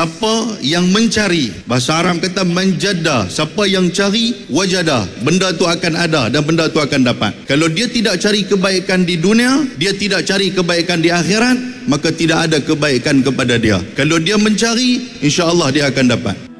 siapa yang mencari, bahasa Arab kata menjada, siapa yang cari wajada, benda tu akan ada dan benda tu akan dapat. Kalau dia tidak cari kebaikan di dunia, dia tidak cari kebaikan di akhirat, maka tidak ada kebaikan kepada dia. Kalau dia mencari, insya-Allah dia akan dapat.